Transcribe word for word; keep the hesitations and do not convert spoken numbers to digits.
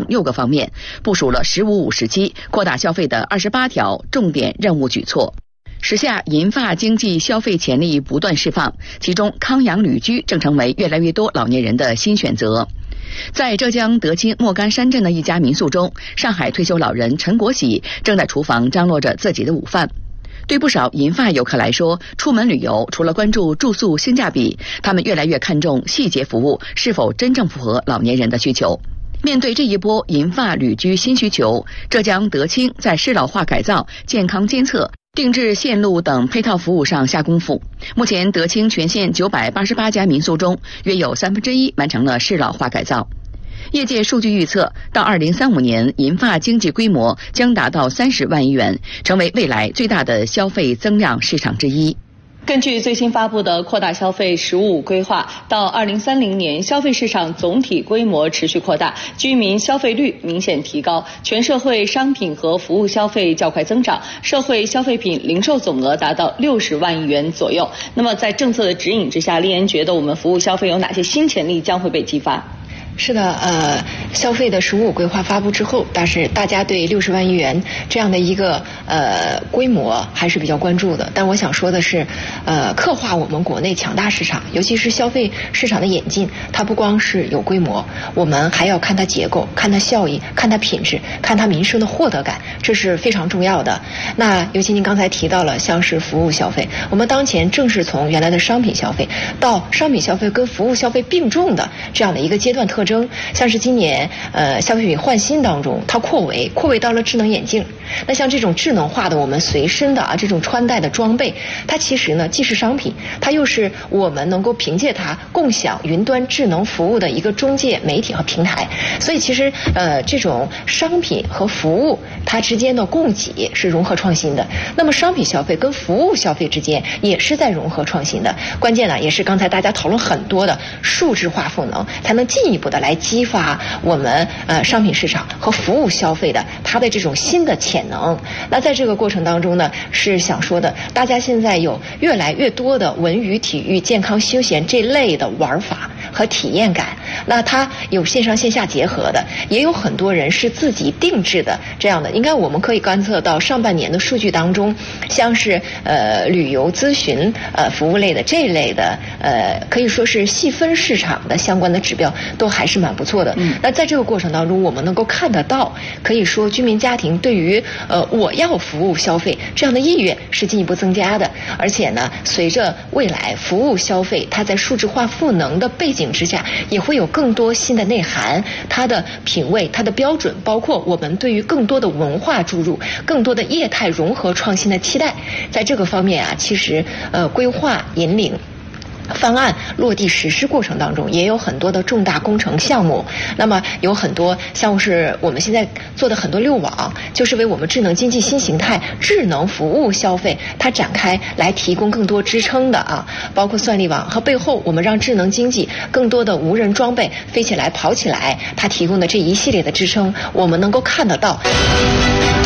六个方面，部署了“十五五”时期扩大消费的二十八条重点任务举措。时下银发经济消费潜力不断释放，其中康养旅居正成为越来越多老年人的新选择。在浙江德清莫干山镇的一家民宿中，上海退休老人陈国喜正在厨房张罗着自己的午饭。对不少银发游客来说，出门旅游除了关注住宿性价比，他们越来越看重细节服务是否真正符合老年人的需求。面对这一波银发旅居新需求，浙江德清在适老化改造、健康监测、定制线路等配套服务上下功夫。目前德清全县九百八十八家民宿中，约有三分之一完成了适老化改造。业界数据预测，到二零三五年，银发经济规模将达到三十万亿元，成为未来最大的消费增量市场之一。 根据最新发布的扩大消费“十五五”规划，到二零三零年，消费市场总体规模持续扩大，居民消费率明显提高，全社会商品和服务消费较快增长，社会消费品零售总额达到六十万亿元左右。那么，在政策的指引之下，丽妍觉得我们服务消费有哪些新潜力将会被激发？ 是的，呃，消费的“十五五”规划发布之后，但是大家对六十万亿元这样的一个呃规模还是比较关注的。但我想说的是，呃，刻画我们国内强大市场，尤其是消费市场的演进，它不光是有规模，我们还要看它结构、看它效益、看它品质、看它民生的获得感，这是非常重要的。那尤其您刚才提到了，像是服务消费，我们当前正是从原来的商品消费到商品消费跟服务消费并重的这样的一个阶段特征。像是今年呃消费品换新当中，它扩围扩围到了智能眼镜。那像这种智能化的我们随身的啊这种穿戴的装备，它其实呢既是商品，它又是我们能够凭借它共享云端智能服务的一个中介媒体和平台。所以其实呃这种商品和服务它之间的供给是融合创新的，那么商品消费跟服务消费之间也是在融合创新的。关键呢也是刚才大家讨论很多的数字化赋能，才能进一步的来激发我们呃商品市场和服务消费的它的这种新的潜能。那在这个过程当中呢，是想说的，大家现在有越来越多的文娱、体育、健康、休闲这类的玩法和体验感，那它有线上线下结合的，也有很多人是自己定制的这样的。应该我们可以观测到上半年的数据当中，像是呃旅游咨询呃服务类的这一类的呃可以说是细分市场的相关的指标都还是蛮不错的。嗯，那在这个过程当中，我们能够看得到，可以说居民家庭对于呃我要服务消费这样的意愿是进一步增加的。而且呢，随着未来服务消费它在数字化赋能的背景之下，也会有更多新的内涵，它的品味、它的标准，包括我们对于更多的文化注入、更多的业态融合创新的期待。在这个方面啊，其实呃规划引领方案落地实施过程当中，也有很多的重大工程项目。那么有很多像是我们现在做的很多六网，就是为我们智能经济新形态、智能服务消费它展开来提供更多支撑的啊，包括算力网和背后我们让智能经济更多的无人装备飞起来、跑起来，它提供的这一系列的支撑，我们能够看得到。